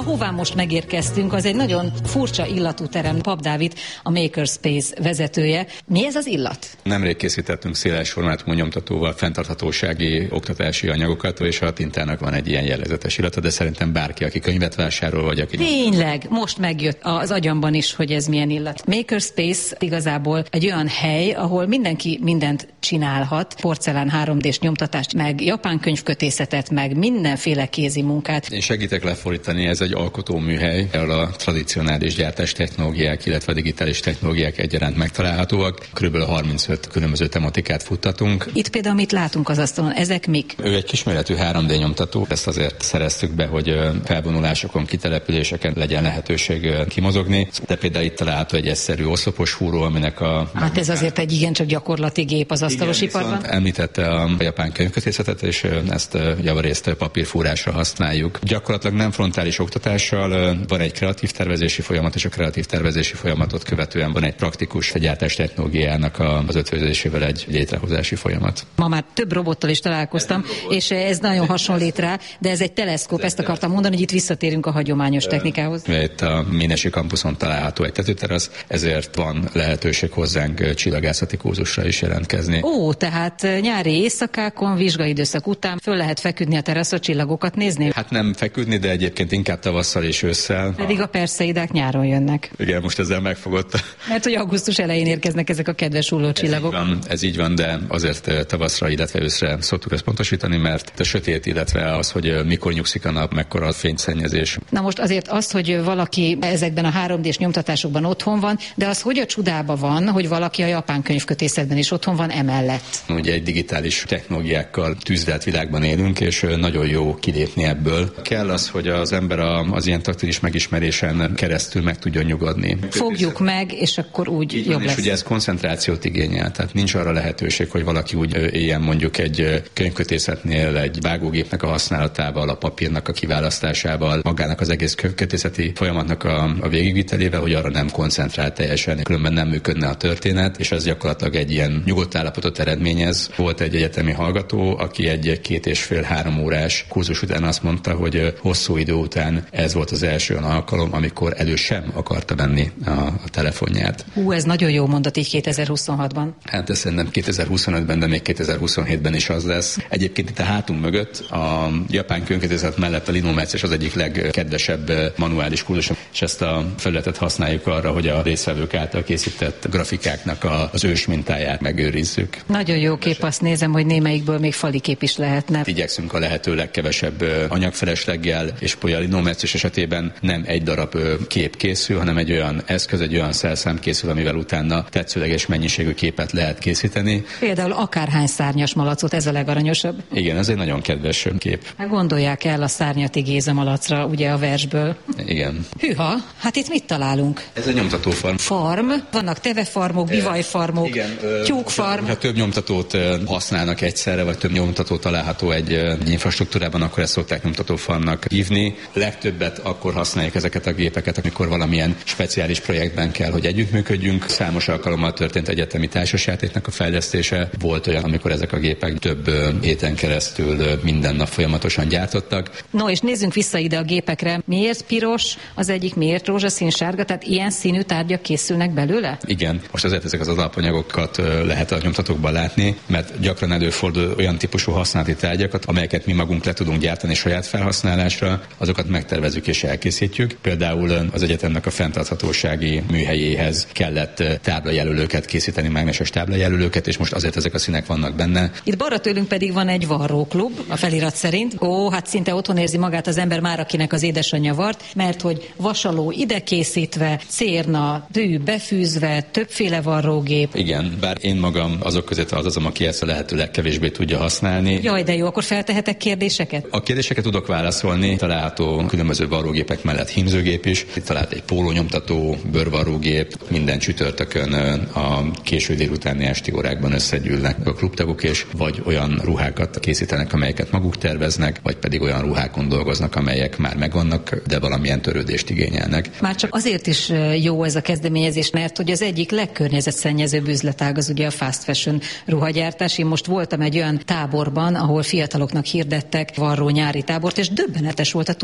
Ahová most megérkeztünk, az egy nagyon furcsa illatú terem. Pap Dávid, a Makerspace vezetője. Mi ez az illat? Nemrég készítettünk széles formátumú nyomtatóval fenntarthatósági oktatási anyagokat, és a Tintának van egy ilyen jellegzetes illata, de szerintem bárki, aki könyvet vásárol, vagy aki... Tényleg, most megjött az agyamban is, hogy ez milyen illat. Makerspace igazából egy olyan hely, ahol mindenki mindent csinálhat, porcelán 3D-s nyomtatást, meg japán könyvkötészetet, meg mindenféle kézi munkát. Én segítek lefordítani, ez egy alkotóműhely, ahol a tradicionális gyártás technológiák, illetve digitális technológiák egyaránt megtalálhatóak. Körülbelül 35 különböző tematikát futtatunk. Itt például mit látunk az asztalon, ezek mik? Ő egy kisméretű 3D nyomtató, ezt azért szereztük be, hogy felvonulásokon, kitelepüléseken legyen lehetőség kimozogni, de például itt található egy egyszerű oszlopos fúró, aminek Hát ez azért egy igencsak gyakorlati gép az asztalos iparban. Említette a japán könyvkötészetet, és ezt javarészt papírfúrásra használjuk. Gyakorlatilag nem frontális oktatással, van egy kreatív tervezési folyamat, és a kreatív tervezési folyamatot követően van egy praktikus gyártás technológiának az ötvözésével egy létrehozási folyamat. Ma már több robottal is találkoztam, és ez nagyon hasonlít rá, de ez egy teleszkóp, ezt akartam mondani, hogy itt visszatérünk a hagyományos technikához. Itt a Ménesi kampuszon található egy tetőterasz, ezért van lehetőség hozzánk csillagászati kurzusra is jelentkezni. Ó, tehát nyári éjszakákon, vizsgaidőszak után föl lehet feküdni a teraszra, csillagokat nézni? Hát nem feküdni, de egyébként inkább tavasszal és ősszel. Pedig a perseidák nyáron jönnek. Igen, most ezzel megfogott. Mert hogy augusztus elején érkeznek ezek a kedves hulló csillagok. Ez így van, de azért tavaszra, illetve őszre szoktuk ezt pontosítani, mert a sötét, illetve az, hogy mikor nyugszik a nap, mekkora a fényszennyezés. Na most azért azt, hogy valaki ezekben a 3D-s nyomtatásokban otthon van, de az hogy a csodában van, hogy valaki a japán könyvkötészetben is otthon van emellett? Ugye egy digitális technológiákkal tűzvelt világban élünk, és nagyon jó kilépni ebből. Kell az, hogy az ember az ilyen taktilis megismerésen keresztül meg tudjon nyugodni. Fogjuk meg, és akkor úgy így jobb van, lesz. És ugye ez koncentrációt igényel, tehát nincs arra lehetőség, hogy valaki úgy éljen mondjuk egy könyvkötészetnél egy vágógépnek a használatával, a papírnak a kiválasztásával, magának az egész könyvkötészeti folyamatnak a végigvitelével, hogy arra nem koncentrál teljesen, különben nem működne a történet, és ez gyakorlatilag egy ilyen nyugodt állapotot eredményez. Volt egy egyetemi hallgató, aki egy 2,5-3 órás kurzus után azt mondta, hogy hosszú idő után ez volt az első alkalom, amikor elő sem akarta venni a telefonját. Ez nagyon jó mondat így 2026-ban. Hát ez szerintem 2025-ben, de még 2027-ben is az lesz. Egyébként itt a hátunk mögött a japán könyvkötészet mellett a Linometsz az egyik legkedvesebb manuális kurzus, és ezt a felületet használjuk arra, hogy a résztvevők által készített grafikáknak az ős mintáját megőrizzük. Nagyon jó kép, azt nézem, hogy némelyikből még falikép is lehetne. Igyekszünk a lehető legkevesebb anyagfelesleggel, és a Linometsz esetében nem egy darab kép készül, hanem egy olyan eszköz, egy olyan szerszám készül, amivel utána tetszőleges mennyiségű képet lehet készíteni. Például akárhány szárnyas malacot, ez a legaranyosabb. Igen, ez egy nagyon kedves kép. Hát gondolják el a Szárnyati Géza malacra, ugye a versből. Igen. Hűha, hát itt mit találunk? Ez egy nyomtatófarm. Farm, vannak tevefarmok, bivajfarmok, tyúkfarm. Ha több nyomtatót használnak egyszerre, vagy több nyomtató található egy infrastruktúrában, akkor ezt szokták nyomtatófarmnak hívni. Legtöbbet akkor használjuk ezeket a gépeket, amikor valamilyen speciális projektben kell, hogy együttműködjünk. Számos alkalommal történt egyetemi társasjátéknak a fejlesztése. Volt olyan, amikor ezek a gépek több héten keresztül minden nap folyamatosan gyártottak. No, és nézzünk vissza ide a gépekre. Miért piros az egyik, miért rózsaszín, sárga? Tehát ilyen színű tárgyak készülnek belőle? Igen, most azért ezek az alapanyagokat lehet a nyomtatókban látni, mert gyakran előfordul olyan típusú használati tárgyakat, amelyeket mi magunk le tudunk gyártani saját felhasználásra, azokat megtervezzük és elkészítjük. Például az egyetemnek a fenntarthatósági műhelyéhez kellett táblajelölőket készíteni, mágneses táblajelölőket, és most azért ezek a színek vannak benne. Itt balra tőlünk pedig van egy varróklub, a felirat szerint. Hát szinte otthon érzi magát az ember már, akinek az édesanyja vart, mert hogy vasaló ide készítve, cérna, tű befűzve, többféle varrógép. Igen, bár én magam azok közé tartozom, aki ezt a lehető legkevésbé tudja használni. Jaj, de jó, akkor feltehetek kérdéseket? A kérdéseket tudok válaszolni. Található különböző varrógépek mellett hímzőgép is. Itt talált egy pólónyomtató, bőrvarrógép. Minden csütörtökön a késő délutáni esti órákban összegyűlnek a klubtagok, és vagy olyan ruhákat készítenek, amelyeket maguk terveznek, vagy pedig olyan ruhákon dolgoznak, amelyek már megvannak, de valamilyen törődést igényelnek. Már csak azért is jó ez a kezdeményezés, mert hogy az egyik legkörnyezetszennyezőbb üzletág az ugye a fast fashion ruhagyártás. Én most voltam egy olyan táborban, ahol fiataloknak hirdettek varró nyári tábort, és döbbenetes volt a túljelentkezés.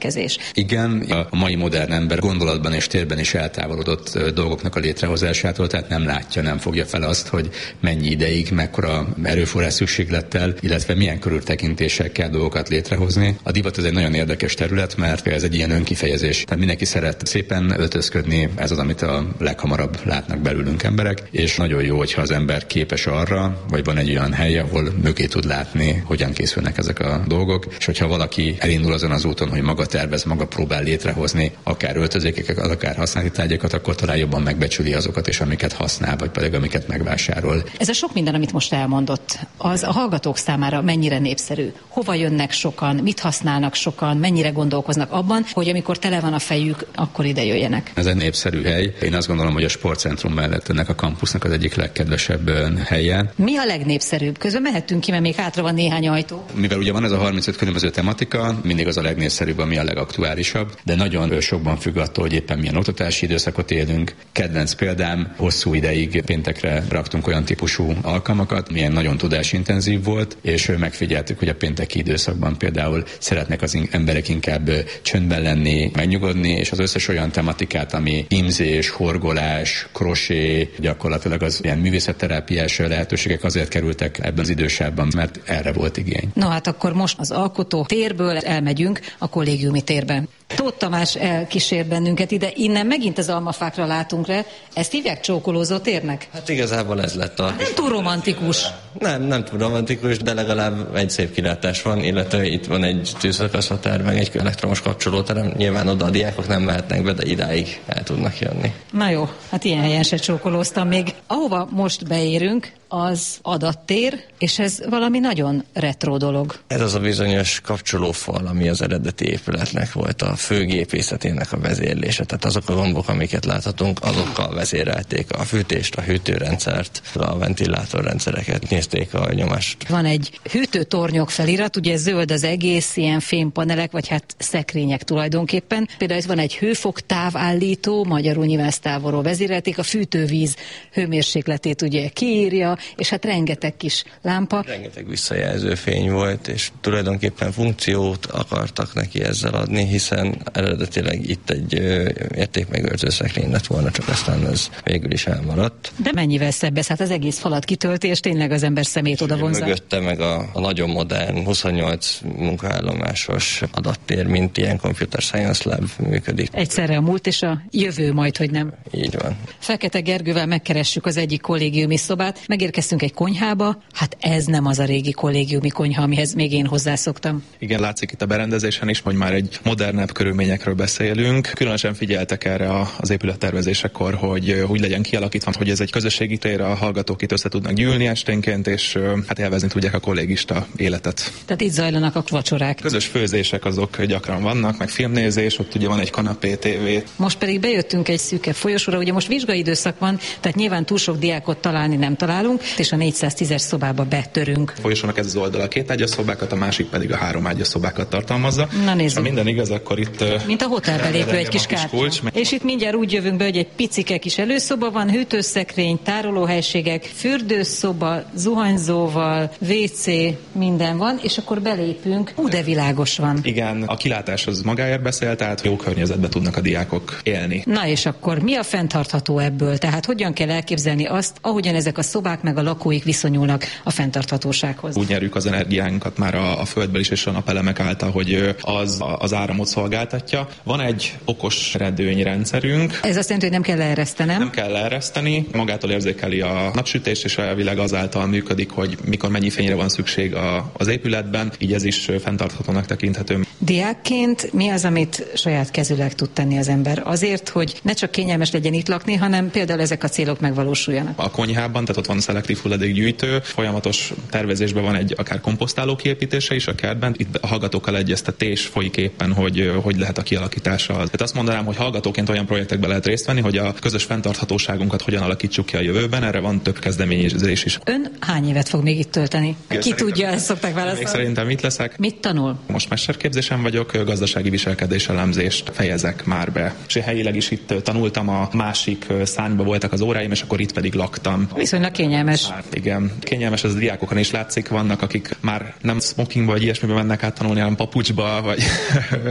rendelkezés. Igen, a mai modern ember gondolatban és térben is eltávolodott dolgoknak a létrehozásától, tehát nem látja, nem fogja fel azt, hogy mennyi ideig, mekkora erőforrás szükséglettel, illetve milyen körültekintéssel kell dolgokat létrehozni. A divat ez egy nagyon érdekes terület, mert ez egy ilyen önkifejezés. Tehát mindenki szeret szépen öltözködni, ez az, amit a leghamarabb látnak belőlünk emberek, és nagyon jó, hogyha az ember képes arra, vagy van egy olyan hely, ahol mögé tud látni, hogyan készülnek ezek a dolgok, és hogyha valaki elindul azon az úton, hogy maga tervez, maga próbál létrehozni, akár öltözékeket, akár használati tárgyakat, akkor talán jobban megbecsüli azokat, és amiket használ, vagy pedig amiket megvásárol. Ez a sok minden, amit most elmondott, az a hallgatók számára mennyire népszerű? Hova jönnek sokan, mit használnak sokan, mennyire gondolkoznak abban, hogy amikor tele van a fejük, akkor ide jöjjenek? Ez egy népszerű hely. Én azt gondolom, hogy a sportcentrum mellett ennek a kampusznak az egyik legkedvesebb helye. Mi a legnépszerűbb? Közben mehetünk ki, mert még hátra van néhány ajtó. Mivel ugye van ez a 35 különböző tematika, mindig az a legnépszerűbb, ami a legaktuálisabb, de nagyon sokban függ attól, hogy éppen milyen oktatási időszakot élünk. Kedvenc példám, hosszú ideig péntekre raktunk olyan típusú alkalmakat, milyen nagyon tudásintenzív volt, és megfigyeltük, hogy a pénteki időszakban például szeretnek az emberek inkább csöndben lenni, megnyugodni, és az összes olyan tematikát, ami imzés, horgolás, krosé, gyakorlatilag az ilyen művészetterápiás lehetőségek azért kerültek ebben az idősávban, mert erre volt igény. No hát akkor most az alkotó térből elmegyünk a kollégiumi térbe. Tóth Tamás elkísér bennünket ide, innen megint az almafákra látunk rá. Ezt hívják csókolózó térnek? Hát igazából ez lett a... Nem túl romantikus. Nem túl romantikus, de legalább egy szép kilátás van, illetve itt van egy tűzoltószatár, meg egy elektromos kapcsolóterem. Nyilván oda a diákok nem mehetnek be, de idáig el tudnak jönni. Na jó, hát ilyen helyen se csókolóztam még. Ahova most beérünk, az adattér, és ez valami nagyon retro dolog. Ez az a bizonyos kapcsolófal, ami az eredeti épületnek volt a főgépészetének a vezérlése. Tehát azok a gombok, amiket láthatunk, azokkal vezérelték a fűtést, a hűtőrendszert, a ventilátorrendszereket, nézték a nyomást. Van egy hűtőtornyok felirat, ugye zöld az egész, ilyen fémpanelek, vagy hát szekrények tulajdonképpen. Például ez van egy hőfok távállító, magyarul nyilván ezt távolról vezérelték, a fűtővíz hőmérsékletét ugye kiírja, és hát rengeteg kis lámpa. Rengeteg visszajelző fény volt, és tulajdonképpen funkciót akartak neki ezzel adni, hiszen eredetileg itt egy értékmegőrző szekrény lett volna, csak aztán ez végül is elmaradt. De mennyivel szebb ez? Hát az egész falat kitölti, és tényleg az ember szemét oda vonzza. Mögötte meg a nagyon modern 28 munkaállomásos adattér, mint ilyen Computer Science Lab működik. Egyszerre a múlt és a jövő majd, hogy nem. Így van. Fekete Gergővel megkeressük az egyik kollégiumi szobát, megérkeztünk egy konyhába, hát ez nem az a régi kollégiumi konyha, amihez még én hozzászoktam. Igen, látszik itt a berendezésen is, hogy már egy modernebb körülményekről beszélünk. Különösen figyeltek erre az épülettervezésekor, hogy úgy legyen kialakítva, hogy ez egy közösségi tér, a hallgatók itt össze tudnak gyűlni esténként, és hát élvezni tudják a kollégista életet. Tehát itt zajlanak a vacsorák. Közös főzések azok gyakran vannak, meg filmnézés, ott ugye van egy kanapé, tévé. Most pedig bejöttünk egy szűkebb folyosóra, ugye most vizsgai időszak van, tehát nyilván túl sok diákot találni nem találunk, és a 410-es szobába betörünk. A folyosónak ez az oldala 2 ágyas szobákat, a másik pedig a 3 ágyas szobákat tartalmazza. Na nézzük. Ha minden igaz, akkor itt... Mint a hotelbe lépő egy kis kártya. És itt mindjárt úgy jövünk be, hogy egy picike kis előszoba van, hűtőszekrény, tárolóhelységek, fürdőszoba, zuhanyzóval, WC, minden van, és akkor belépünk. De világos van. Igen, a kilátás az magáért beszél, tehát jó környezetben tudnak a diákok élni. Na és akkor mi a fenntartható ebből? Tehát hogyan kell elképzelni azt, ahogyan ezek a szobák meg a lakóik viszonyulnak a fenntarthatósághoz? Úgy nyerjük az energiánkat már a földből is és a napelemek által, hogy az áramot szolgáltatja. Van egy okos redőnyrendszerünk. Ez azt jelenti, hogy nem kell leeresztenem? Nem kell leereszteni, magától érzékeli a napsütést, és elvileg azáltal működik, hogy mikor mennyi fényre van szükség az épületben, így ez is fenntarthatónak tekinthető. Diákként mi az, amit saját kezüleg tud tenni az ember? Azért, hogy ne csak kényelmes legyen itt lakni, hanem például ezek a célok megvalósuljanak. A konyhában, tehát ott van szelektív hulladékgyűjtő, folyamatos tervezésben van egy akár komposztáló kiépítése is a kertben. Itt a hallgatókkal egyeztetés folyik éppen, hogy lehet a kialakítása. Tehát azt mondanám, hogy hallgatóként olyan projektekben lehet részt venni, hogy a közös fenntarthatóságunkat hogyan alakítsuk ki a jövőben. Erre van több kezdeményezés is. Ön hány évet fog még itt tölteni? Ki tudja, ezt szokták válaszolni. Szerintem mit leszek? Mit tanul? Most mesterképzésen vagyok, gazdasági viselkedés elemzést fejezek már be. És helyileg is itt tanultam, a másik szárnyba voltak az óráim, és akkor itt pedig laktam. Viszonylag kényelmes. Igen, kényelmes, ez a diákokon is látszik, vannak, akik már nem smokingba vagy ilyesmiben mennek át tanulni, hanem papucsba, vagy kicsit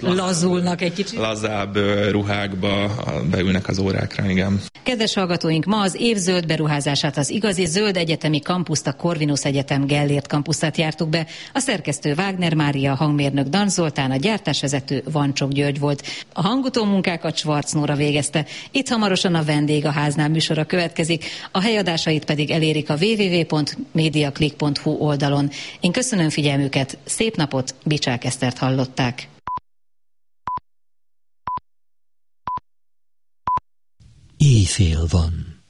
lazulnak egy kicsit. Lazább ruhákba beülnek az órákra, igen. Kedves hallgatóink, ma az év zöld beruházását, az igazi zöld egyetemi kampuszt, a Corvinus Egyetem Gellért kampuszát jártuk be. A szerkesztő Wagner Mária, a hangmérnök Dan Zoltán, a gyártásvezető Vancsok György volt. A hangutó munkákat Schwarz Nóra végezte. Itt hamarosan a Vendég a háznál műsora következik, a helyadásait pedig elérik a www.mediaclick.hu oldalon. Én köszönöm figyelmüket, szép napot, Bicsák Esztert hallották. Éjfél van.